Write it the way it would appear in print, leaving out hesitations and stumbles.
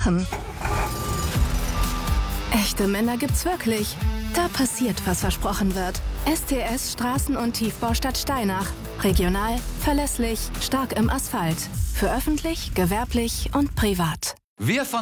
machen. Echte Männer gibt's wirklich. Da passiert, was versprochen wird. STS Straßen- und Tiefbaustadt Steinach. Regional, verlässlich, stark im Asphalt. Für öffentlich, gewerblich und privat. Wir von